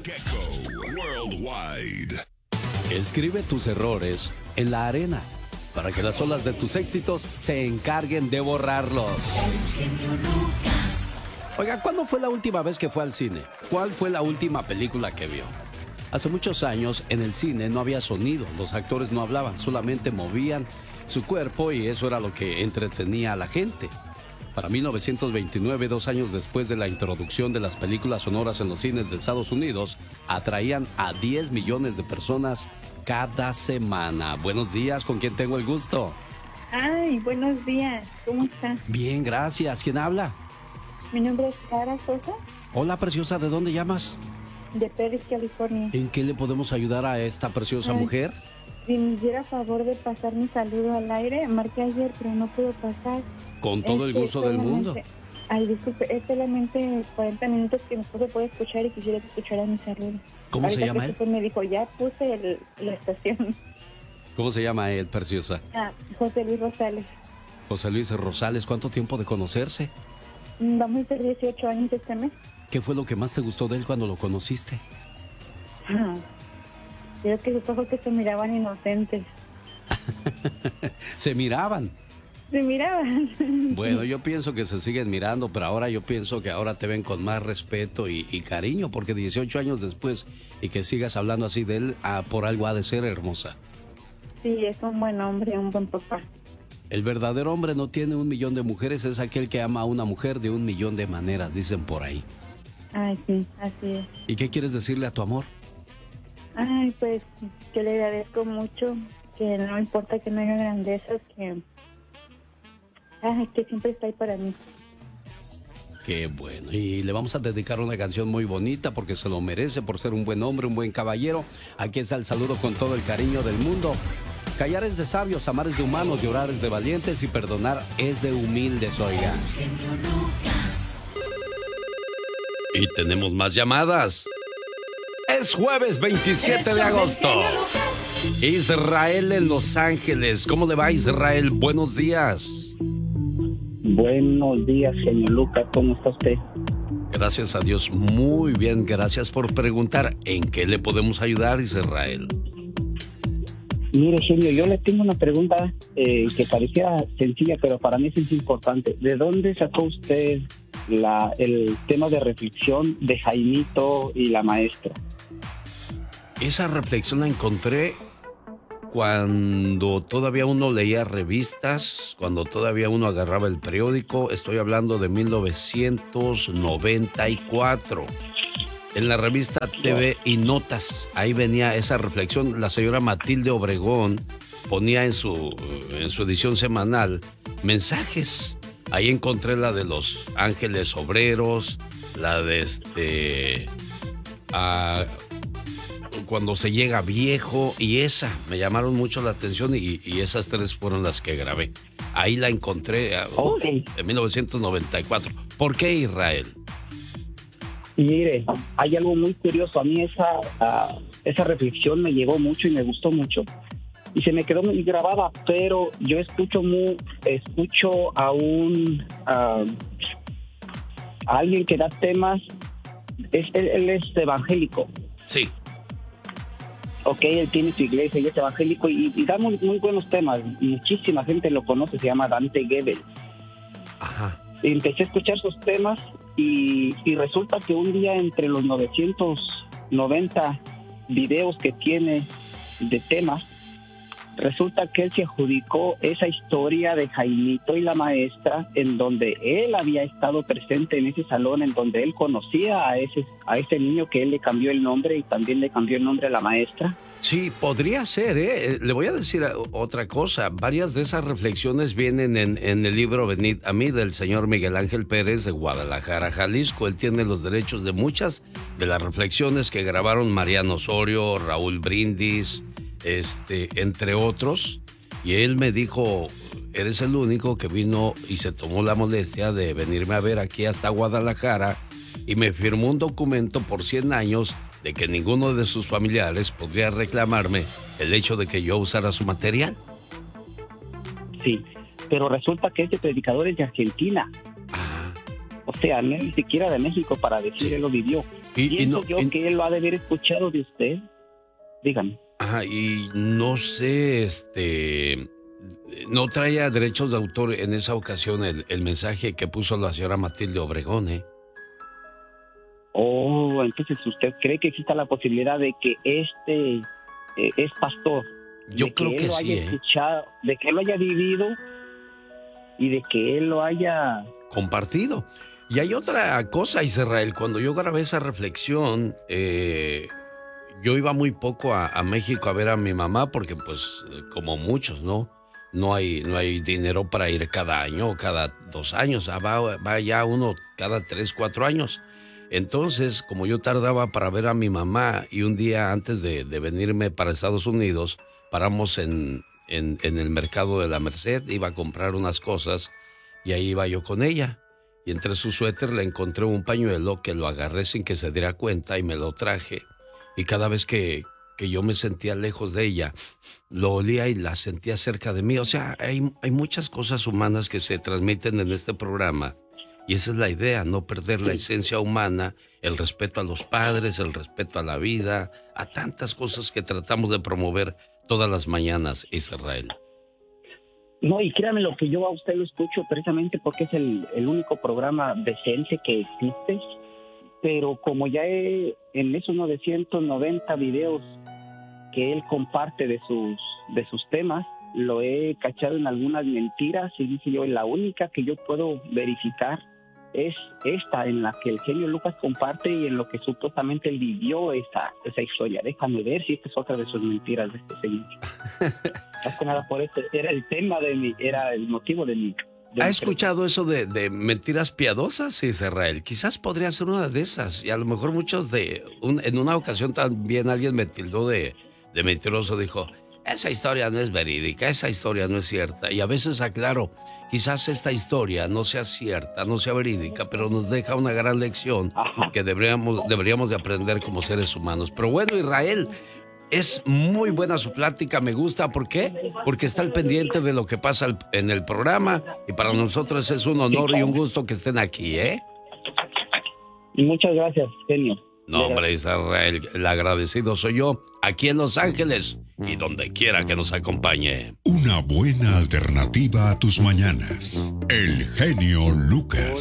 Gecko Worldwide. Escribe tus errores en la arena para que las olas de tus éxitos se encarguen de borrarlos. Oiga, ¿cuándo fue la última vez que fue al cine? ¿Cuál fue la última película que vio? Hace muchos años en el cine no había sonido, los actores no hablaban, solamente movían su cuerpo y eso era lo que entretenía a la gente. Para 1929, 2 años después de la introducción de las películas sonoras en los cines de Estados Unidos, atraían a 10 millones de personas cada semana. Buenos días, ¿con quién tengo el gusto? Ay, buenos días, ¿cómo estás? Bien, gracias. ¿Quién habla? Mi nombre es Sara Sosa, Hola, preciosa, ¿de dónde llamas? de Perris, California. ¿En qué le podemos ayudar a esta preciosa mujer? Si me hiciera favor de pasar mi saludo al aire, marqué ayer, pero no puedo pasar. Con todo el gusto del mundo. Ay, disculpe, es solamente 40 minutos que mi esposo puede escuchar y quisiera que escuchara mi saludo. ¿Cómo se llama él? Me dijo, ya puse la estación. ¿Cómo se llama él, preciosa? José Luis Rosales. José Luis Rosales, ¿cuánto tiempo de conocerse? Vamos a ser 18 años este mes. ¿Qué fue lo que más te gustó de él cuando lo conociste? Creo que sus ojos que se miraban inocentes. Se miraban. Se miraban. Bueno, yo pienso que se siguen mirando, pero ahora yo pienso que ahora te ven con más respeto y cariño, porque 18 años después y que sigas hablando así de él, por algo ha de ser, hermosa. Sí, es un buen hombre, un buen papá. El verdadero hombre no tiene 1 millón de mujeres, es aquel que ama a una mujer de 1 millón de maneras, dicen por ahí. Ay, sí, así es. ¿Y qué quieres decirle a tu amor? Ay, pues que le agradezco mucho, que no importa que no haga grandezas, que siempre está ahí para mí. Qué bueno. Y le vamos a dedicar una canción muy bonita porque se lo merece por ser un buen hombre, un buen caballero. Aquí está el saludo con todo el cariño del mundo. Callar es de sabios, amar es de humanos, llorar es de valientes y perdonar es de humildes, oiga. Y tenemos más llamadas. Es jueves 27 de agosto. Israel en Los Ángeles. ¿Cómo le va, Israel? Buenos días. Buenos días, señor Lucas. ¿Cómo está usted? Gracias a Dios, muy bien. Gracias por preguntar. ¿En qué le podemos ayudar, Israel? Mire, genio, yo le tengo una pregunta que parecía sencilla, pero para mí es importante. ¿De dónde sacó usted el tema de reflexión de Jaimito y la maestra? Esa reflexión la encontré cuando todavía uno leía revistas, cuando todavía uno agarraba el periódico. Estoy hablando de 1994. En la revista TV y Notas, ahí venía esa reflexión. La señora Matilde Obregón ponía en su edición semanal mensajes. Ahí encontré la de los ángeles obreros, la de cuando se llega viejo, y esa me llamaron mucho la atención y esas 3 fueron las que grabé. Ahí la encontré en 1994. ¿Por qué, Israel? Mire, hay algo muy curioso. A mí esa reflexión me llegó mucho y me gustó mucho. Y se me quedó muy grabada, pero yo escucho a alguien que da temas. Él es evangélico. Sí. Ok, él tiene su iglesia y es evangélico y da muy, muy buenos temas. Muchísima gente lo conoce, se llama Dante Gebel. Ajá. Empecé a escuchar sus temas y resulta que un día, entre los 990 videos que tiene de temas, resulta que él se adjudicó esa historia de Jaimito y la maestra, en donde él había estado presente en ese salón, en donde él conocía a ese niño que él le cambió el nombre y también le cambió el nombre a la maestra. Sí, podría ser, ¿eh? Le voy a decir otra cosa. Varias de esas reflexiones vienen en el libro Venid a mí, del señor Miguel Ángel Pérez de Guadalajara, Jalisco. Él tiene los derechos de muchas de las reflexiones que grabaron Mariano Osorio, Raúl Brindis, entre otros. Y él me dijo, eres el único que vino y se tomó la molestia de venirme a ver aquí hasta Guadalajara y me firmó un documento por 100 años de que ninguno de sus familiares podría reclamarme el hecho de que yo usara su material. Sí, pero resulta que este predicador es de Argentina. O sea, no es ni siquiera de México para decir, sí. Él lo vivió. Pienso yo que él lo ha de haber escuchado de usted. Dígame. Ajá, y no sé, no traía derechos de autor en esa ocasión el mensaje que puso la señora Matilde Obregón, ¿eh? Oh, entonces usted cree que exista la posibilidad de que es pastor. Yo creo que sí, escuchado, de que él lo haya vivido y de que él lo haya compartido. Y hay otra cosa, Israel, cuando yo grabé esa reflexión, yo iba muy poco a México a ver a mi mamá porque, pues, como muchos, ¿no? No hay dinero para ir cada año o cada 2 años. Va ya uno cada 3, 4 años. Entonces, como yo tardaba para ver a mi mamá y un día antes de venirme para Estados Unidos, paramos en el mercado de la Merced, iba a comprar unas cosas y ahí iba yo con ella. Y entre su suéter le encontré un pañuelo que lo agarré sin que se diera cuenta y me lo traje. Y cada vez que yo me sentía lejos de ella, lo olía y la sentía cerca de mí. O sea, hay muchas cosas humanas que se transmiten en este programa. Y esa es la idea, no perder la esencia humana, el respeto a los padres, el respeto a la vida, a tantas cosas que tratamos de promover todas las mañanas, Israel. No, y créame lo que yo a usted lo escucho precisamente porque es el único programa decente que existe, pero como ya en esos 990 videos que él comparte de sus temas, lo he cachado en algunas mentiras y dice yo, la única que yo puedo verificar es esta en la que el genio Lucas comparte y en lo que supuestamente él vivió esa historia. Déjame ver si esta es otra de sus mentiras de este señor. Más que nada por eso era el tema era el motivo de mi... ¿Ha escuchado eso de mentiras piadosas, Israel? Quizás podría ser una de esas. Y a lo mejor muchos en una ocasión también alguien me tildó de mentiroso, dijo, esa historia no es verídica, esa historia no es cierta. Y a veces aclaro, quizás esta historia no sea cierta, no sea verídica, pero nos deja una gran lección que deberíamos de aprender como seres humanos. Pero bueno, Israel, es muy buena su plática, me gusta. ¿Por qué? Porque está al pendiente de lo que pasa en el programa y para nosotros es un honor y un gusto que estén aquí, ¿eh? Y muchas gracias, genio. No, hombre, Israel, el agradecido soy yo, aquí en Los Ángeles y donde quiera que nos acompañe. Una buena alternativa a tus mañanas. El genio Lucas.